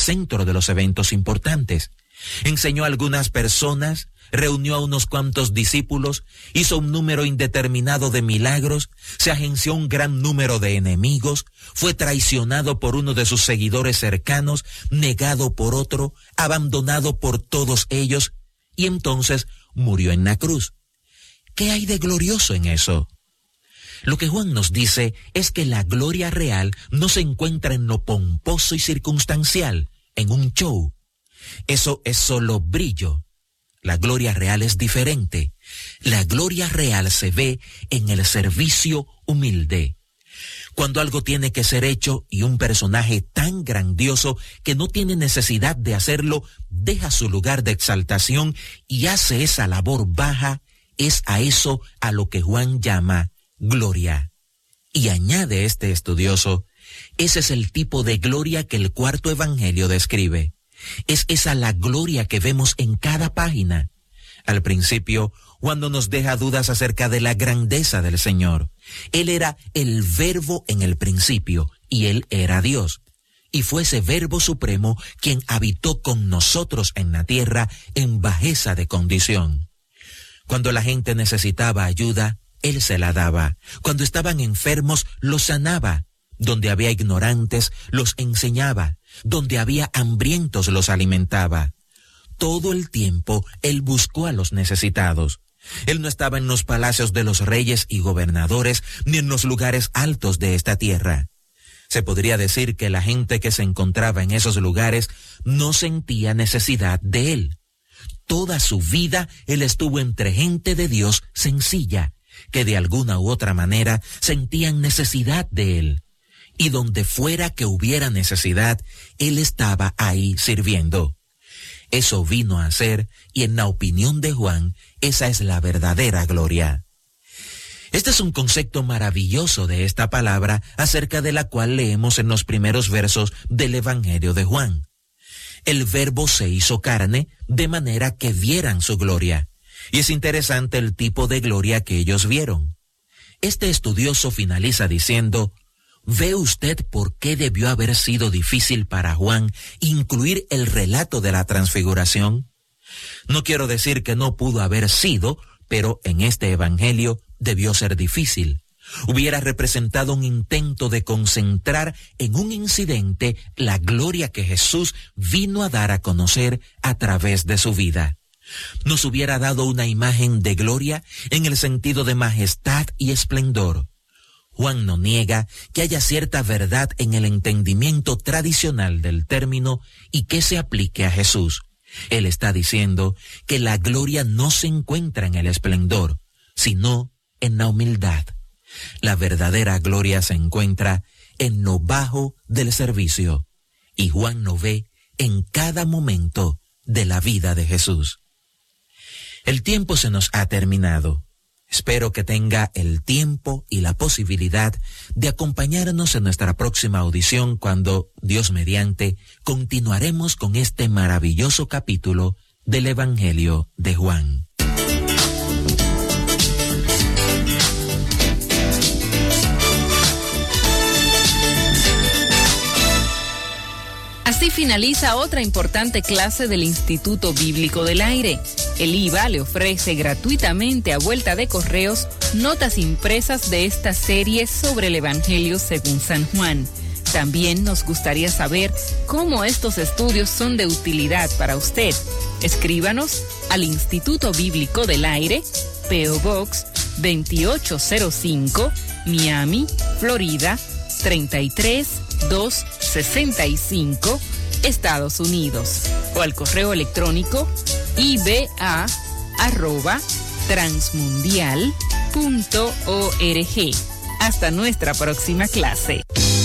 centro de los eventos importantes. Enseñó a algunas personas, reunió a unos cuantos discípulos, hizo un número indeterminado de milagros, se agenció un gran número de enemigos, fue traicionado por uno de sus seguidores cercanos, negado por otro, abandonado por todos ellos, y entonces murió en la cruz. ¿Qué hay de glorioso en eso? Lo que Juan nos dice es que la gloria real no se encuentra en lo pomposo y circunstancial, en un show. Eso es solo brillo. La gloria real es diferente. La gloria real se ve en el servicio humilde. Cuando algo tiene que ser hecho y un personaje tan grandioso que no tiene necesidad de hacerlo, deja su lugar de exaltación y hace esa labor baja, es a eso a lo que Juan llama gloria. Y añade este estudioso, ese es el tipo de gloria que el cuarto evangelio describe. Es esa la gloria que vemos en cada página. Al principio, Juan no nos deja dudas acerca de la grandeza del Señor. Él era el Verbo en el principio, y Él era Dios. Y fue ese Verbo supremo quien habitó con nosotros en la tierra en bajeza de condición. Cuando la gente necesitaba ayuda, Él se la daba. Cuando estaban enfermos, los sanaba. Donde había ignorantes, los enseñaba. Donde había hambrientos, los alimentaba. Todo el tiempo, Él buscó a los necesitados. Él no estaba en los palacios de los reyes y gobernadores, ni en los lugares altos de esta tierra. Se podría decir que la gente que se encontraba en esos lugares no sentía necesidad de Él. Toda su vida, Él estuvo entre gente de Dios sencilla, que de alguna u otra manera sentían necesidad de Él. Y donde fuera que hubiera necesidad, Él estaba ahí sirviendo. Eso vino a ser, y en la opinión de Juan, esa es la verdadera gloria. Este es un concepto maravilloso de esta palabra, acerca de la cual leemos en los primeros versos del Evangelio de Juan. El Verbo se hizo carne, de manera que vieran su gloria. Y es interesante el tipo de gloria que ellos vieron. Este estudioso finaliza diciendo, ¿ve usted por qué debió haber sido difícil para Juan incluir el relato de la transfiguración? No quiero decir que no pudo haber sido, pero en este evangelio debió ser difícil. Hubiera representado un intento de concentrar en un incidente la gloria que Jesús vino a dar a conocer a través de su vida. Nos hubiera dado una imagen de gloria en el sentido de majestad y esplendor. Juan no niega que haya cierta verdad en el entendimiento tradicional del término y que se aplique a Jesús. Él está diciendo que la gloria no se encuentra en el esplendor, sino en la humildad. La verdadera gloria se encuentra en lo bajo del servicio, y Juan lo ve en cada momento de la vida de Jesús. El tiempo se nos ha terminado. Espero que tenga el tiempo y la posibilidad de acompañarnos en nuestra próxima audición cuando, Dios mediante, continuaremos con este maravilloso capítulo del Evangelio de Juan. Así finaliza otra importante clase del Instituto Bíblico del Aire. El IVA le ofrece gratuitamente a vuelta de correos notas impresas de esta serie sobre el Evangelio según San Juan. También nos gustaría saber cómo estos estudios son de utilidad para usted. Escríbanos al Instituto Bíblico del Aire, P.O. Box 2805, Miami, Florida 33265, Estados Unidos, o al correo electrónico iba@transmundial.org. Hasta nuestra próxima clase.